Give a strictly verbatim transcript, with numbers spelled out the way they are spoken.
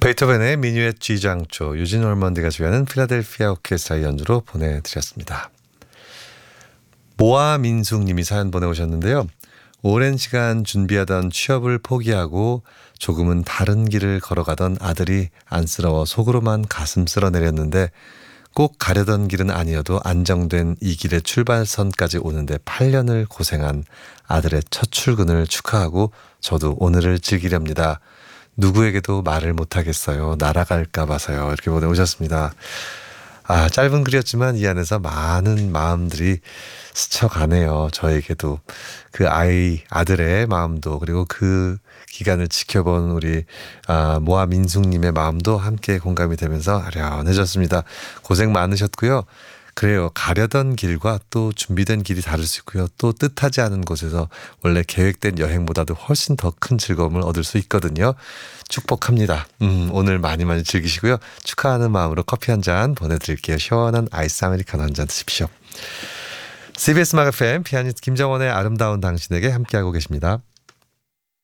베토벤의 미뉴엣 G장조, 유진 올먼디가 주연한 필라델피아 오케스트라의 연주로 보내드렸습니다. 모아 민숙님이 사연 보내오셨는데요. 오랜 시간 준비하던 취업을 포기하고 조금은 다른 길을 걸어가던 아들이 안쓰러워 속으로만 가슴 쓸어내렸는데 꼭 가려던 길은 아니어도 안정된 이 길의 출발선까지 오는데 팔 년을 고생한 아들의 첫 출근을 축하하고 저도 오늘을 즐기렵니다. 누구에게도 말을 못하겠어요. 날아갈까 봐서요. 이렇게 보내오셨습니다. 아, 짧은 글이었지만 이 안에서 많은 마음들이 스쳐가네요. 저에게도 그 아이, 아들의 마음도, 그리고 그 기간을 지켜본 우리 아, 모아 민숙님의 마음도 함께 공감이 되면서 아련해졌습니다. 고생 많으셨고요. 그래요. 가려던 길과 또 준비된 길이 다를 수 있고요. 또 뜻하지 않은 곳에서 원래 계획된 여행보다도 훨씬 더 큰 즐거움을 얻을 수 있거든요. 축복합니다. 음, 오늘 많이 많이 즐기시고요. 축하하는 마음으로 커피 한 잔 보내드릴게요. 시원한 아이스 아메리카노 한 잔 드십시오. 씨비에스 막 에프엠 피아니스트 김정원의 아름다운 당신에게 함께하고 계십니다.